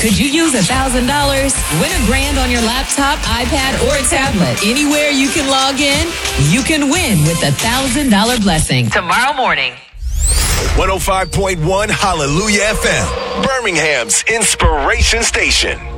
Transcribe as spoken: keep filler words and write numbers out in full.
Could you use one thousand dollars? Win a grand on your laptop, iPad, or a tablet. Anywhere you can log in, you can win with a one thousand dollars blessing. Tomorrow morning. one oh five point one Hallelujah F M, Birmingham's inspiration station.